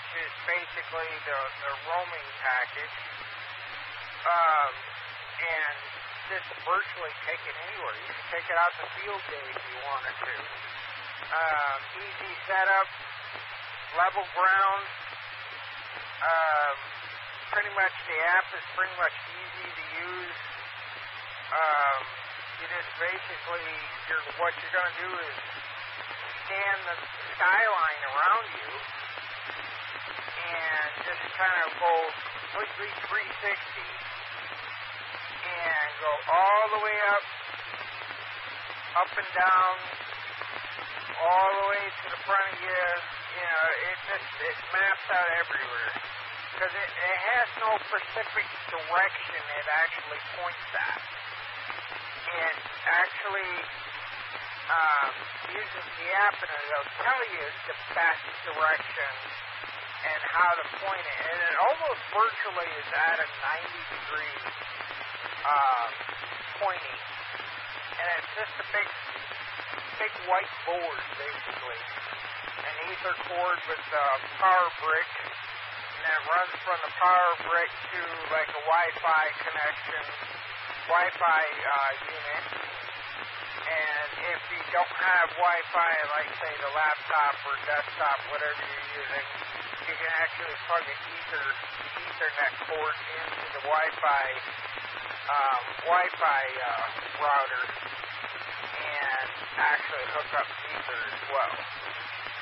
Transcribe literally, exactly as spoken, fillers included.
which is basically the, the roaming package. Um, and this virtually take it anywhere. You can take it out to field day if you wanted to. Um, easy setup, level ground. Um, pretty much the app is pretty much easy to use. Um, you just basically, you're, what you're going to do is scan the skyline around you and just kind of go completely three sixty and go all the way up, up and down, all the way to the front of you. You know, it just, it maps out everywhere. Because it, it has no specific direction it actually points at. It actually um, uses the app and it'll tell you the best direction and how to point it. And it almost virtually is at a ninety degree uh, pointing. And it's just a big, big white board, basically. An ether cord with a power brick. And it runs from the power brick to like a Wi-Fi connection, Wi-Fi uh, unit. And if you don't have Wi-Fi, like say the laptop or desktop, whatever you're using, you can actually plug an ether Ethernet cord into the Wi-Fi um, Wi-Fi uh, router and actually hook up ether as well.